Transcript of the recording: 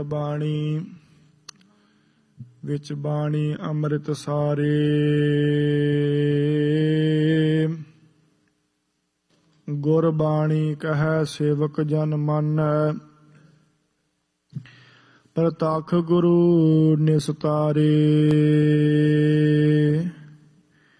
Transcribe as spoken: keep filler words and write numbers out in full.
ਬਾਣੀ ਵਿੱਚ ਬਾਣੀ ਅੰਮ੍ਰਿਤ ਸਾਰੇ। ਗੁਰ ਬਾਣੀ ਕਹੈ ਸੇਵਕ ਜਨ ਮਾਨੈ, ਪ੍ਰਤੱਖ ਗੁਰੂ ਨਿਸਤਾਰੇ।